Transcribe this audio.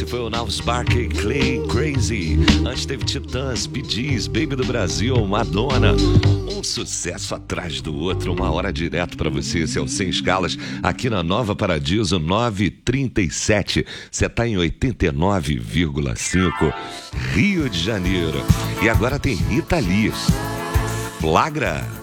Esse foi o Now Spark Clay Crazy. Antes teve Titãs, Bee Baby do Brasil, Madonna. Um sucesso atrás do outro, uma hora direto pra você. Esse é o Sem Escalas, aqui na Nova Paradiso 937. Você tá em 89,5, Rio de Janeiro. E agora tem Rita Lee. Flagra.